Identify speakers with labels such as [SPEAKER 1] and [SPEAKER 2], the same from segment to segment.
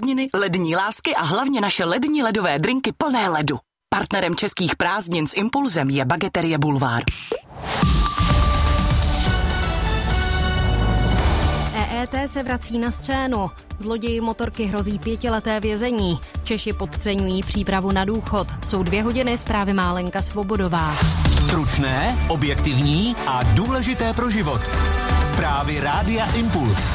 [SPEAKER 1] prázdniny, lední lásky a hlavně naše lední ledové drinky plné ledu. Partnerem českých prázdnin s Impulzem je Bageterie Bulvár.
[SPEAKER 2] EET se vrací na scénu. Zloději motorky hrozí 5leté vězení. Češi podceňují přípravu na důchod. Jsou 2 hodiny, zprávy má Lenka Svobodová.
[SPEAKER 3] Stručné, objektivní a důležité pro život. Zprávy Rádia Impuls.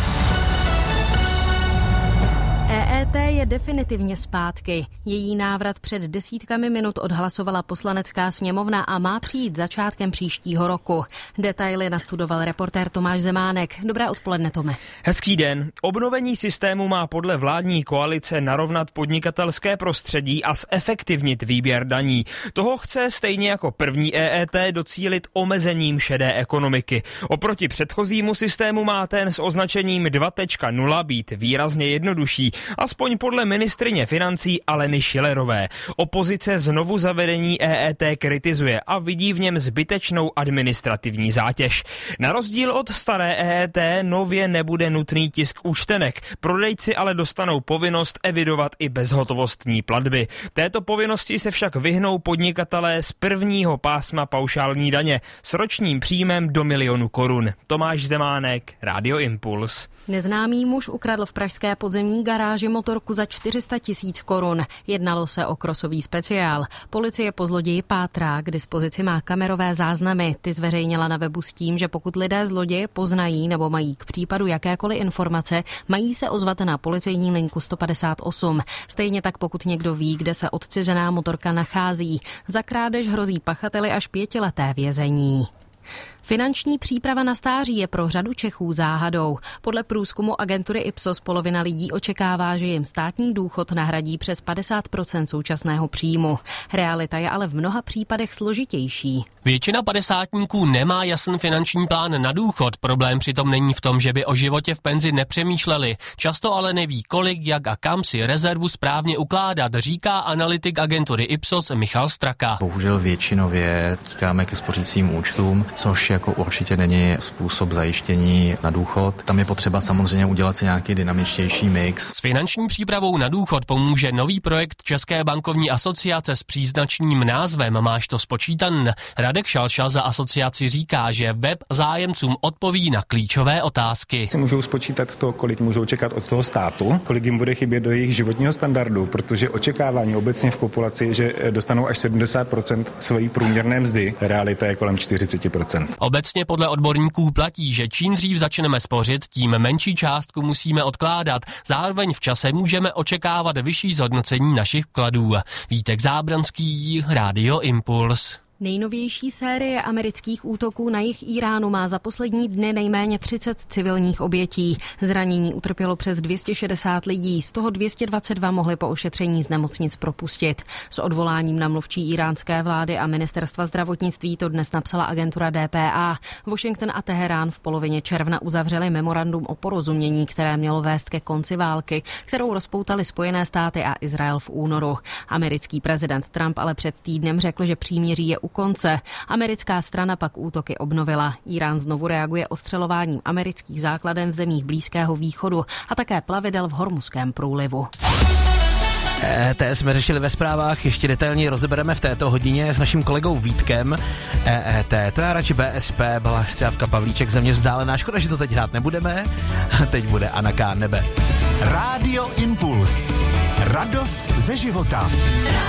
[SPEAKER 2] EET je definitivně zpátky. Její návrat před desítkami minut odhlasovala Poslanecká sněmovna a má přijít začátkem příštího roku. Detaily nastudoval reportér Tomáš Zemánek. Dobré odpoledne, Tome.
[SPEAKER 4] Hezký den. Obnovení systému má podle vládní koalice narovnat podnikatelské prostředí a zefektivnit výběr daní. Toho chce stejně jako první EET docílit omezením šedé ekonomiky. Oproti předchozímu systému má ten s označením 2.0 být výrazně jednodušší. Aspoň podle ministryně financí Aleny Schillerové. Opozice znovu zavedení EET kritizuje a vidí v něm zbytečnou administrativní zátěž. Na rozdíl od staré EET nově nebude nutný tisk účtenek. Prodejci ale dostanou povinnost evidovat i bezhotovostní platby. Této povinnosti se však vyhnou podnikatelé z prvního pásma paušální daně s ročním příjmem do 1 000 000 korun. Tomáš Zemánek, Rádio Impuls.
[SPEAKER 2] Neznámý muž ukradl v pražské podzemní garáži motorku za 400 000 korun. Jednalo se o krosový speciál. Policie po zloději pátrá, k dispozici má kamerové záznamy. Ty zveřejnila na webu s tím, že pokud lidé zloděje poznají nebo mají k případu jakékoliv informace, mají se ozvat na policejní linku 158. Stejně tak pokud někdo ví, kde se odcizená motorka nachází. Za krádež hrozí pachateli až 5leté vězení. Finanční příprava na stáří je pro řadu Čechů záhadou. Podle průzkumu agentury Ipsos polovina lidí očekává, že jim státní důchod nahradí přes 50% současného příjmu. Realita je ale v mnoha případech složitější.
[SPEAKER 5] Většina padesátníků nemá jasný finanční plán na důchod. Problém přitom není v tom, že by o životě v penzi nepřemýšleli. Často ale neví, kolik, jak a kam si rezervu správně ukládat, říká analytik agentury Ipsos Michal Straka.
[SPEAKER 6] Bohužel většinově tíkáme ke spořícím účtům, což jako určitě není způsob zajištění na důchod. Tam je potřeba samozřejmě udělat si nějaký dynamičtější mix.
[SPEAKER 5] S finanční přípravou na důchod pomůže nový projekt České bankovní asociace s příznačným názvem Máš to spočítan. Radek Šalša za asociaci říká, že web zájemcům odpoví na klíčové otázky.
[SPEAKER 7] Si můžou spočítat to, kolik můžou čekat od toho státu, kolik jim bude chybět do jejich životního standardu, protože očekávání obecně v populaci je, že dostanou až 70% své průměrné mzdy. Realita je kolem 40%.
[SPEAKER 5] Obecně podle odborníků platí, že čím dřív začneme spořit, tím menší částku musíme odkládat. Zároveň v čase můžeme očekávat vyšší zhodnocení našich vkladů. Vítek Zábranský, Rádio Impuls.
[SPEAKER 2] Nejnovější série amerických útoků na jih Iránu má za poslední dny nejméně 30 civilních obětí. Zranění utrpělo přes 260 lidí, z toho 222 mohli po ošetření z nemocnic propustit. S odvoláním na mluvčí iránské vlády a ministerstva zdravotnictví to dnes napsala agentura DPA. Washington a Teherán v polovině června uzavřeli memorandum o porozumění, které mělo vést ke konci války, kterou rozpoutaly Spojené státy a Izrael v únoru. Americký prezident Trump ale před týdnem řekl, že příměří je u konce. Americká strana pak útoky obnovila. Irán znovu reaguje ostřelováním amerických základen v zemích Blízkého východu a také plavidel v Hormuzském průlivu.
[SPEAKER 8] EET jsme řešili ve zprávách, ještě detailně rozebereme v této hodině s naším kolegou Vítkem. EET, to je radši BSP, Balastřávka, Pavlíček, Země vzdálená. Škoda, že to teď hrát nebudeme. Teď bude Anna K. Nebe.
[SPEAKER 3] Rádio Impuls. Radost ze života.